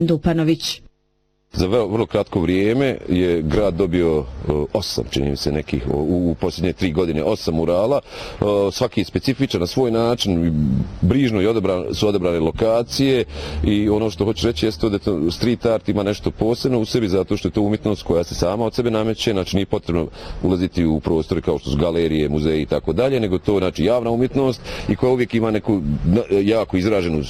Dupanović. Za vrlo kratko vrijeme je grad dobio 8, čini mi se nekih, u posljednje 3 godine 8 murala, svaki je specifičan na svoj način, brižno su odabrane lokacije i ono što hoću reći jeste da street art ima nešto posebno u sebi zato što je to umjetnost koja se sama od sebe nameće, znači nije potrebno ulaziti u prostore kao što su galerije, muzeji i tako dalje, nego to znači javna umjetnost i koja uvijek ima neku jako izraženu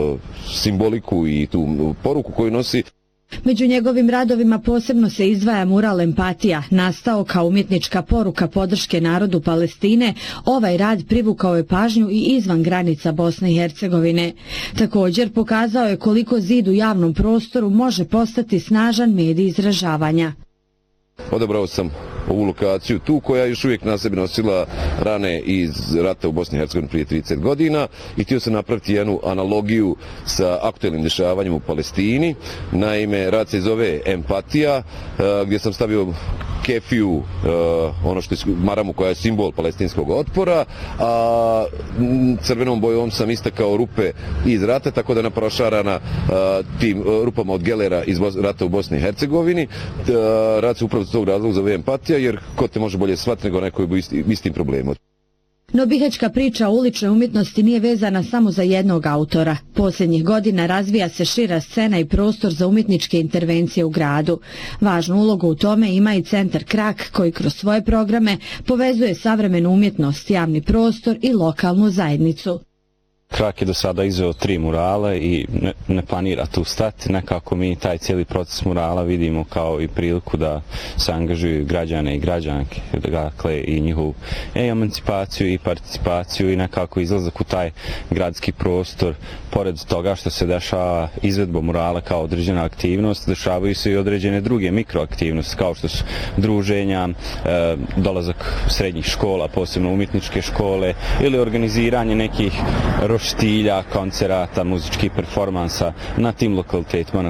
simboliku i tu poruku koju nosi. Među njegovim radovima posebno se izdvaja mural Empatija, nastao kao umjetnička poruka podrške narodu Palestine. Ovaj rad privukao je pažnju i izvan granica Bosne i Hercegovine. Također pokazao je koliko zid u javnom prostoru može postati snažan medij izražavanja. Odabrao sam ovu lokaciju tu koja još uvijek na sebi nosila rane iz rata u Bosni i Hercegovini prije 30 godina i htio sam napraviti jednu analogiju sa aktuelnim dešavanjem u Palestini. Naime, rad se zove Empatija, gdje sam stavio kefiju, ono što je maramu koja je simbol palestinskog otpora, a crvenom bojom sam istakao rupe iz rata, tako da je naprošarana tim rupama od gelera iz rata u Bosni i Hercegovini. Rad se upravo z tog razloga zove Empatija, jer ko te može bolje shvatiti nego neko je istim problemom. No bihaćka priča o uličnoj umjetnosti nije vezana samo za jednog autora. Posljednjih godina razvija se šira scena i prostor za umjetničke intervencije u gradu. Važnu ulogu u tome ima i centar Krak koji kroz svoje programe povezuje savremenu umjetnost, javni prostor i lokalnu zajednicu. Krak je do sada izveo 3 murale i ne planira tu stati. Nekako mi taj cijeli proces murala vidimo kao i priliku da se angažuju građane i građanke, dakle i njihovu emancipaciju i participaciju i nekako izlazak u taj gradski prostor. Pored toga što se dešava izvedba murala kao određena aktivnost, dešavaju se i određene druge mikroaktivnosti kao što su druženja, dolazak srednjih škola, posebno umjetničke škole ili organiziranje nekih roštilja, koncerata, muzičkih performansa na tim lokalitetima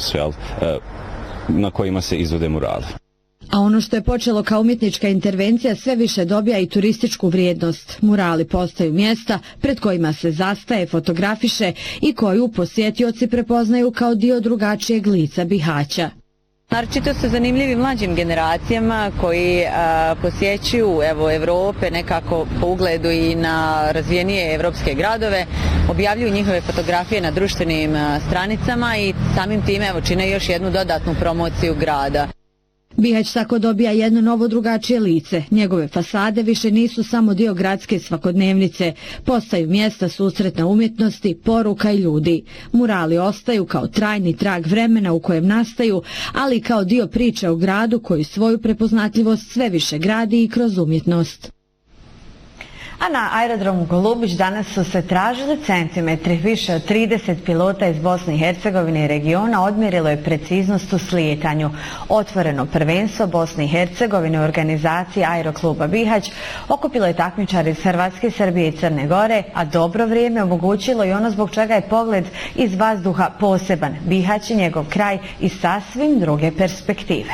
na kojima se izvode murale. A ono što je počelo kao umjetnička intervencija sve više dobija i turističku vrijednost. Murali postaju mjesta pred kojima se zastaje, fotografiše i koju posjetioci prepoznaju kao dio drugačijeg lica Bihaća. Naročito su zanimljivi mlađim generacijama koji posjećuju Evrope nekako po ugledu i na razvijenije evropske gradove, objavljuju njihove fotografije na društvenim stranicama i samim time čine još jednu dodatnu promociju grada. Bihać tako dobija jedno novo drugačije lice. Njegove fasade više nisu samo dio gradske svakodnevnice, postaju mjesta susretna umjetnosti, poruka i ljudi. Murali ostaju kao trajni trag vremena u kojem nastaju, ali i kao dio priče o gradu koji svoju prepoznatljivost sve više gradi i kroz umjetnost. A na aerodromu Golubić danas su se tražili centimetri. Više od 30 pilota iz Bosne i Hercegovine i regiona odmjerilo je preciznost u slijetanju. Otvoreno prvenstvo Bosne i Hercegovine u organizaciji Aerokluba Bihać okupilo je takmičare iz Hrvatske, Srbije i Crne Gore, a dobro vrijeme omogućilo i ono zbog čega je pogled iz vazduha poseban. Bihać i njegov kraj iz sasvim druge perspektive.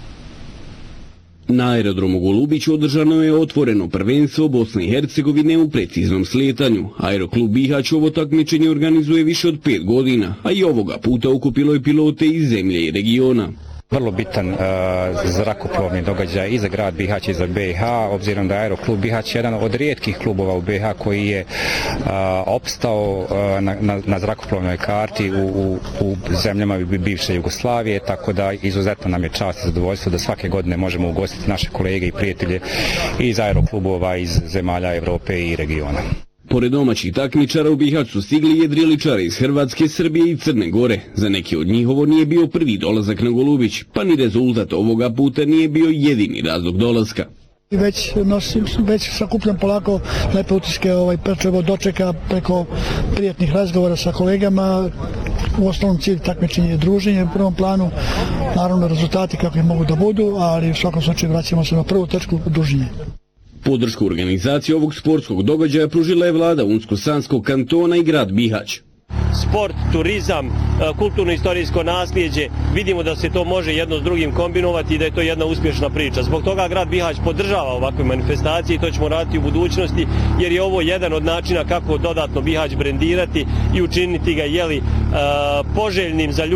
Na aerodromu Golubić održano je otvoreno prvenstvo Bosne i Hercegovine u preciznom slijetanju. Aeroklub Bihać ovo takmičenje organizuje više od 5 godina, a i ovoga puta okupilo je pilote iz zemlje i regiona. Vrlo bitan zrakoplovni događaj i za grad Bihać i za BiH, obzirom da je Aeroklub Bihać jedan od rijetkih klubova u BiH koji je opstao na zrakoplovnoj karti u zemljama bivše Jugoslavije, tako da izuzetno nam je čast i zadovoljstvo da svake godine možemo ugostiti naše kolege i prijatelje iz aeroklubova iz zemalja Evrope i regiona. Pored domaćih takmičara u Bihać su stigli jedriličari iz Hrvatske, Srbije i Crne Gore. Za neki od njih ovo nije bio prvi dolazak na Golubić, pa ni rezultat ovoga puta nije bio jedini razlog dolaska. Već sakupljam polako lepe utiske, prvo dočeka preko prijatnih razgovora sa kolegama. U osnovnom cilj takmičenje je druženje u prvom planu, naravno rezultati kako ih mogu da budu, ali u svakom slučaju vraćamo se na prvu točku druženje. Podršku organizacije ovog sportskog događaja pružila je vlada Unsko-Sanskog kantona i grad Bihać. Sport, turizam, kulturno-istorijsko nasljeđe, vidimo da se to može jedno s drugim kombinovati i da je to jedna uspješna priča. Zbog toga grad Bihać podržava ovakve manifestacije i to ćemo raditi u budućnosti, jer je ovo jedan od načina kako dodatno Bihać brendirati i učiniti ga poželjnim za ljudi.